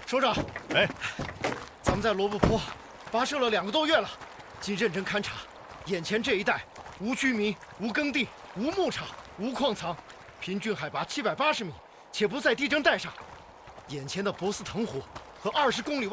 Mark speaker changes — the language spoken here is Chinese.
Speaker 1: 首长，
Speaker 2: 哎，
Speaker 1: 咱们在罗布泊跋涉了2个多月了，经认真勘察，眼前这一带无居民、无耕地、无牧场、无矿藏，平均海拔780米，且不在地震带上。眼前的博斯腾湖和20公里外。